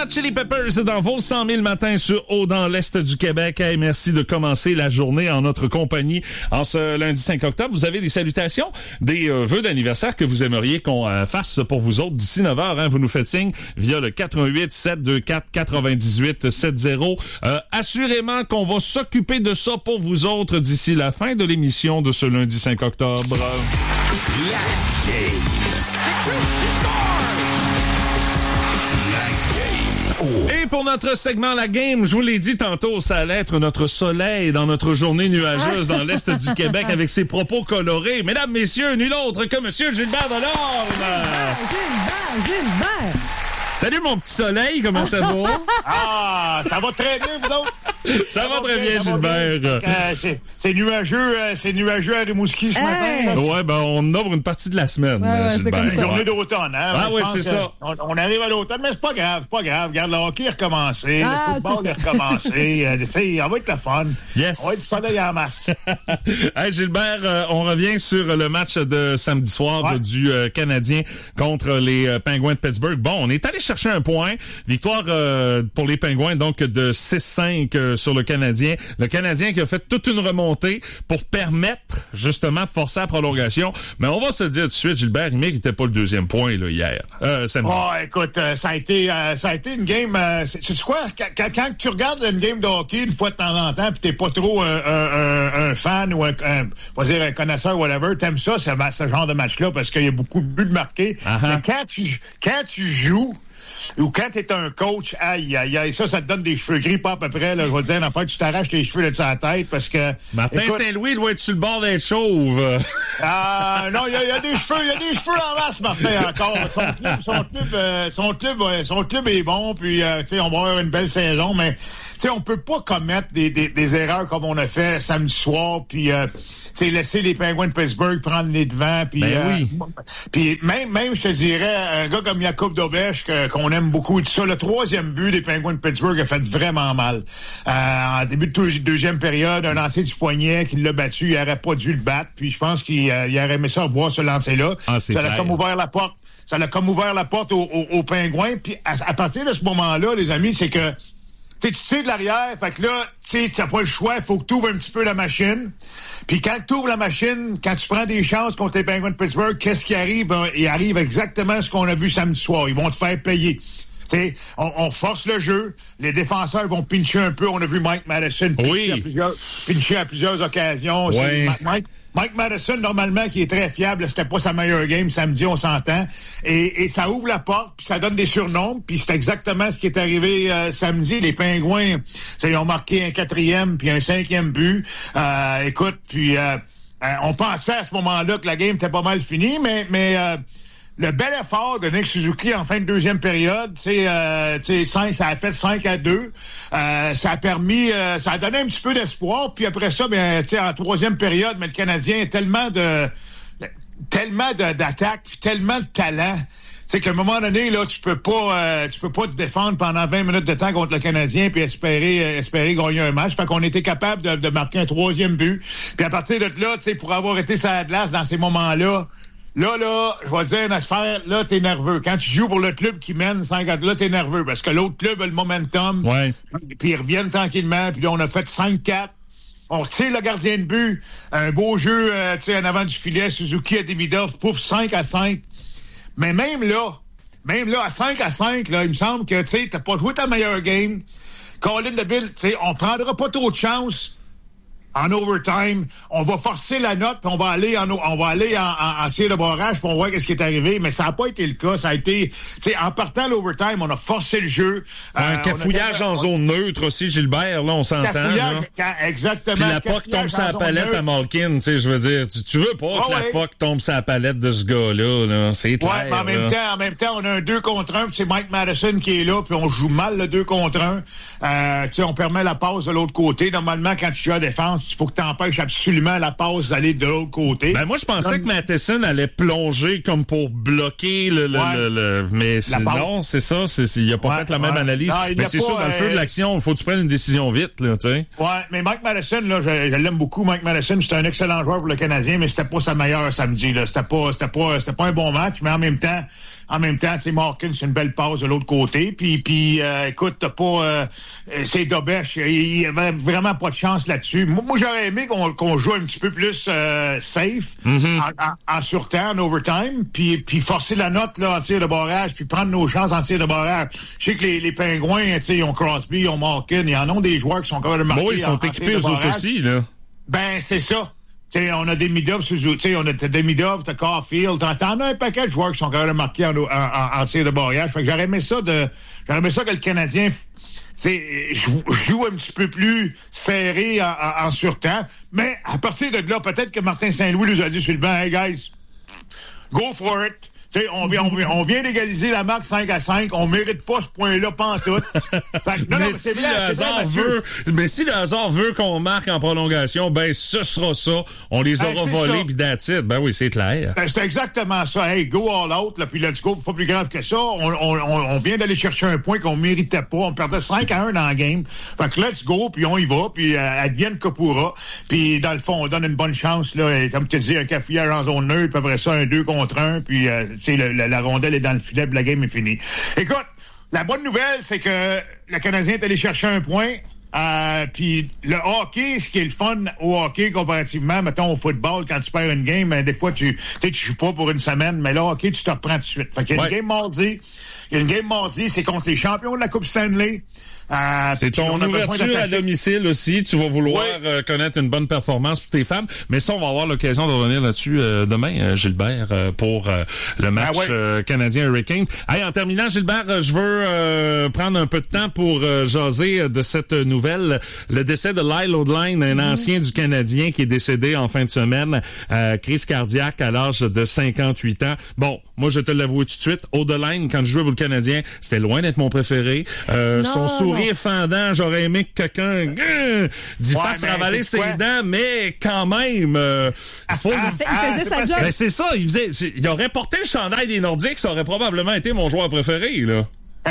Hot Chili Peppers dans vos 100 000 matins sur Haut dans l'Est du Québec. Hey, merci de commencer la journée en notre compagnie en ce lundi 5 octobre. Vous avez des salutations, des vœux d'anniversaire que vous aimeriez qu'on fasse pour vous autres d'ici 9h. Hein, vous nous faites signe via le 88 724 98 70. Assurément qu'on va s'occuper de ça pour vous autres d'ici la fin de l'émission de ce lundi 5 octobre. La game. Et pour notre segment La Game, je vous l'ai dit tantôt, ça allait être notre soleil dans notre journée nuageuse dans l'Est du Québec avec ses propos colorés. Mesdames, messieurs, nul autre que Monsieur Gilbert Delorme. Gilbert! Salut mon petit soleil, comment ça va? Ah, ça va très bien, vous autres? Ça va très bien, Gilbert. C'est nuageux à Rimouski ce matin. Ouais, ben on ouvre une partie de la semaine, ouais, Gilbert. c'est comme ça. Journée d'automne, hein? Ah oui, c'est ça. On arrive à l'automne, mais c'est pas grave. Regarde, le hockey a recommencé, le football a recommencé. Tu sais, on va être le fun. Yes. On va être du soleil en masse. Hey, Gilbert, on revient sur le match de samedi soir du Canadien contre les Penguins de Pittsburgh. Bon, on est allé chercher un point. Victoire pour les Penguins, donc de 6-5 sur le Canadien. Le Canadien qui a fait toute une remontée pour permettre justement de forcer la prolongation. Mais on va se dire tout de suite, Gilbert, il méritait pas le deuxième point là, hier, samedi. Oh, écoute, ça a été une game. C'est quoi? Quand tu regardes une game de hockey une fois de temps en temps, puis t'es pas trop un fan ou un connaisseur, whatever, t'aimes ça, ce genre de match-là, parce qu'il y a beaucoup de buts de marqués. Mais quand tu joues, ou quand t'es un coach, aïe, ça te donne des cheveux gris, pas à peu près, là, je vais te dire, en fait, tu t'arraches tes cheveux de sa tête, parce que... Martin Saint-Louis doit être sur le bord d'être chauve. Non, il y a des cheveux en masse, Martin, encore. Son club est bon, puis, tu sais, on va avoir une belle saison, mais, tu sais, on peut pas commettre des erreurs comme on a fait samedi soir, puis, tu sais, laisser les Penguins de Pittsburgh prendre les devants, puis puis même je te dirais, un gars comme Jakub Dobeš, qu'on aime beaucoup, tout ça, le troisième but des Penguins de Pittsburgh a fait vraiment mal. En début de deuxième période, un lancer du poignet qui l'a battu, il aurait pas dû le battre, puis je pense qu'il aurait aimé ça voir ce lancer-là. Ça l'a comme ouvert la porte. Ça l'a comme ouvert la porte aux Penguins, puis à partir de ce moment-là, les amis, c'est que tu tires de l'arrière, fait que là, tu n'as pas le choix, il faut que tu ouvres un petit peu la machine. Puis quand tu ouvres la machine, quand tu prends des chances contre les Penguins de Pittsburgh, qu'est-ce qui arrive? Il arrive exactement ce qu'on a vu samedi soir. Ils vont te faire payer. T'sais, on force le jeu, les défenseurs vont pincher un peu. On a vu Mike Madison pincher à plusieurs occasions. Oui. Mike Madison, normalement, qui est très fiable, c'était pas sa meilleure game samedi, on s'entend. Et ça ouvre la porte, puis ça donne des surnombres, puis c'est exactement ce qui est arrivé samedi. Les Pingouins, ils ont marqué un 4e puis un 5e but. Écoute, puis on pensait à ce moment-là que la game était pas mal finie, mais le bel effort de Nick Suzuki en fin de deuxième période, ça a fait 5-2. Ça a permis, ça a donné un petit peu d'espoir. Puis après ça, en troisième période, mais le Canadien a tellement d'attaques, tellement de talent. C'est qu'à un moment donné, là, tu peux pas te défendre pendant 20 minutes de temps contre le Canadien puis espérer gagner un match. Fait qu'on était capable de marquer un troisième but. Puis à partir de là, pour avoir été sur la glace dans ces moments-là, Là, je vais te dire une affaire, là, t'es nerveux. Quand tu joues pour le club qui mène 5-4, là, t'es nerveux parce que l'autre club a le momentum. Ouais. Puis ils reviennent tranquillement. Puis là, on a fait 5-4. On retire le gardien de but. Un beau jeu, en avant du filet. Suzuki à Demidov. Pouf, 5-5. Mais même là, à 5-5, là, il me semble que, t'as pas joué ta meilleure game. Colin DeBille, on prendra pas trop de chance. En overtime, on va forcer la note, puis on va aller en tir de barrage, puis on voit qu'est-ce qui est arrivé, mais ça n'a pas été le cas. Ça a été, en partant à l'overtime, on a forcé le jeu. Un cafouillage en zone neutre aussi, Gilbert, là, on s'entend. Exactement. Puis la POC tombe sur la palette à Malkin, je veux dire, tu veux pas que la POC tombe sur la palette de ce gars-là, là, c'est clair. Ouais, mais en même temps, on a un 2 contre 1, puis c'est Mike Madison qui est là, puis on joue mal le 2 contre 1. On permet la passe de l'autre côté. Normalement, quand tu joues à défense, il faut que tu empêches absolument la passe d'aller de l'autre côté. Ben moi, je pensais que Matheson allait plonger comme pour bloquer mais non, c'est ça. Il a pas fait la même analyse. Non, mais c'est sûr, dans le feu de l'action, il faut que tu prennes une décision vite, là, tu sais. Ouais, mais Mike Madison, là, je l'aime beaucoup. Mike Madison, c'est un excellent joueur pour le Canadien, mais c'était pas sa meilleure samedi, là. C'était pas un bon match, mais en même temps, en même temps, Malkin, c'est une belle passe de l'autre côté. Puis écoute, t'as pas... c'est Dobèche, il y avait vraiment pas de chance là-dessus. Moi j'aurais aimé qu'on joue un petit peu plus safe, en surtemps, en overtime, puis forcer la note là en tir de barrage, puis prendre nos chances en tir de barrage. Je sais que les Pingouins, ils ont Crosby, ils ont Malkin, ils en ont des joueurs qui sont quand même marqués. Bon, ils sont équipés eux autres aussi, là. Ben, c'est ça. T'sais, on a des Midov, on a des Midov, t'as Caulfield, t'en as un paquet de joueurs qui sont quand même marqués en tir de barrage. Fait que j'aurais aimé ça que le Canadien joue un petit peu plus serré en surtemps. Mais à partir de là, peut-être que Martin Saint-Louis nous a dit sur le banc, hey guys, go for it. T'sais, on vient d'égaliser la marque 5-5. On mérite pas ce point-là pantoute. Mais si le hasard veut qu'on marque en prolongation, ben ce sera ça. On les aura volés pis that's it. Ben oui, c'est clair. C'est exactement ça. Hey, go all out, là, puis let's go. Pas plus grave que ça. On vient d'aller chercher un point qu'on méritait pas. On perdait 5-1 dans la game. Fait que let's go, puis on y va, puis advienne que pourra. Puis dans le fond, on donne une bonne chance, là. Comme tu dis, un cafouillage en zone neutre, puis après ça, un 2 contre 1, puis la rondelle est dans le filet, puis la game est finie. Écoute, la bonne nouvelle, c'est que le Canadien est allé chercher un point. Puis le hockey, ce qui est le fun au hockey comparativement, mettons au football, quand tu perds une game, des fois tu joues pas pour une semaine, mais le hockey, tu te reprends tout de suite. Fait qu'il y a une game mardi, c'est contre les champions de la Coupe Stanley. C'est ton ouverture à domicile aussi. Tu vas vouloir connaître une bonne performance pour tes femmes. Mais ça, on va avoir l'occasion de revenir là-dessus demain, Gilbert, pour le match Canadien-Hurricanes. Hey, en terminant, Gilbert, je veux prendre un peu de temps pour jaser de cette nouvelle. Le décès de Lyle O'Dline, un ancien du Canadien qui est décédé en fin de semaine, crise cardiaque à l'âge de 58 ans. Bon, moi, je te l'avoue tout de suite, O'Dline, quand je jouais pour le Canadien, c'était loin d'être mon préféré. Son sourire fendant, j'aurais aimé que quelqu'un fasse ravaler ses dents, mais quand même, il faisait sa job. Ben c'est ça, il aurait porté le chandail des Nordiques, ça aurait probablement été mon joueur préféré, là.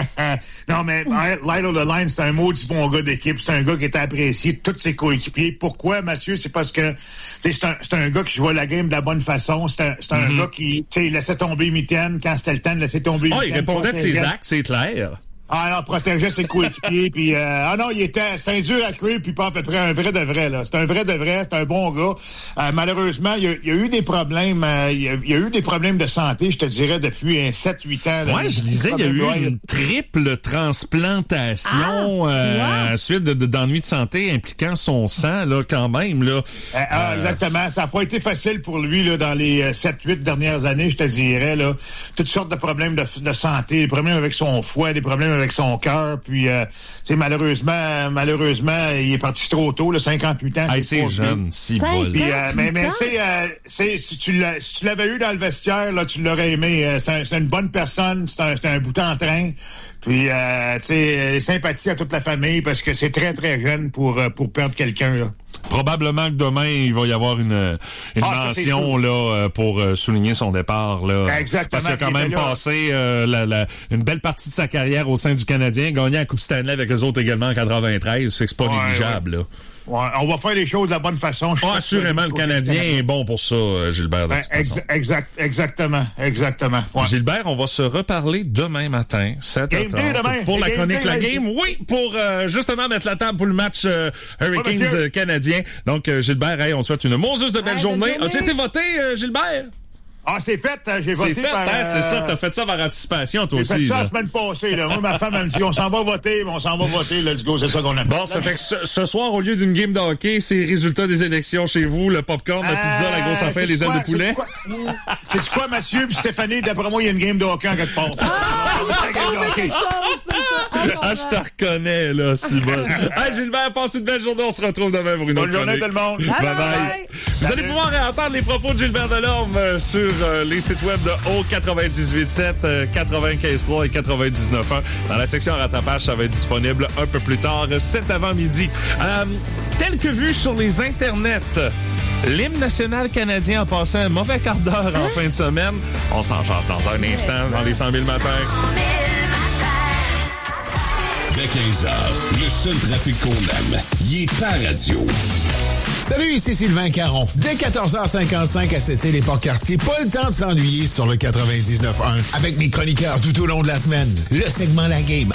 Non, mais Lyle O'Dline, c'est un maudit bon gars d'équipe. C'est un gars qui était apprécié de tous ses coéquipiers. Pourquoi, Mathieu? C'est parce que c'est un gars qui jouait la game de la bonne façon. C'est un gars qui laissait tomber mitaine quand c'était le temps de laisser tomber mitaine. Il répondait de ses actes, c'est clair. Non, protégeait ses coéquipiers, puis c'est dur à cuire, puis pas à peu près un vrai de vrai, là. C'est un vrai de vrai, c'est un bon gars. Malheureusement, il y a eu des problèmes, il y a eu des problèmes de santé, je te dirais, depuis 7-8 ans. Ouais, je disais, il y a eu une triple transplantation suite d'ennuis de santé impliquant son sang, là, quand même, là. Exactement. Ça n'a pas été facile pour lui, là, dans les 7-8 dernières années, je te dirais, là. Toutes sortes de problèmes de santé, des problèmes avec son foie, des problèmes avec son cœur, puis malheureusement, il est parti trop tôt, là, 58 ans. C'est jeune, si bol. Mais tu sais, si tu l'avais eu dans le vestiaire, là, tu l'aurais aimé. C'est une bonne personne, c'est un bout en train. Puis, tu sais, sympathie à toute la famille parce que c'est très, très jeune pour perdre quelqu'un, là. Probablement que demain, il va y avoir une mention là pour souligner son départ. Là. Exactement. Parce qu'il a quand même passé une belle partie de sa carrière au sein du Canadien, gagné la Coupe Stanley avec eux autres également en 93. C'est pas négligeable. Là. Ouais, on va faire les choses de la bonne façon. Assurément, le Canadien est bon pour ça, Gilbert. Exactement. Ouais. Gilbert, on va se reparler demain matin, 7h30, pour la chronique La Game. Oui, pour justement mettre la table pour le match Hurricanes canadien. Donc, Gilbert, on te souhaite une monzeuse de belle journée. As-tu été voté, Gilbert? C'est fait, j'ai voté par... C'est ça, t'as fait ça par anticipation, toi aussi. J'ai fait ça la semaine passée, là. Moi, ma femme, elle me dit, on s'en va voter, let's go, c'est ça qu'on a fait. Bon, ça fait que ce soir, au lieu d'une game de hockey, c'est les résultats des élections chez vous, le popcorn, la pizza, la grosse affaire, les ailes de poulet. C'est quoi, Mathieu puis Stéphanie, d'après moi, il y a une game de hockey en quelque part. Je te reconnais, là, si bon. Hey, Gilbert, passe une belle journée, on se retrouve demain pour une autre journée, tout le monde. Bye. Vous allez pouvoir entendre les propos de Gilbert Delorme sur les sites web de Haut 98.7, 95.3 et 99.1. Dans la section rattrapage, ça va être disponible un peu plus tard, cet avant-midi. Tel que vu sur les internets, l'hymne national canadien a passé un mauvais quart d'heure en fin de semaine. On s'en chasse dans un instant dans les 100 000 matins. Dès 15h, le seul trafic qu'on aime, il est à radio. Salut, ici Sylvain Caron. Dès 14h55 à Sept-Îles et Port-Cartier, pas le temps de s'ennuyer sur le 99.1 avec mes chroniqueurs tout au long de la semaine. Le segment La Game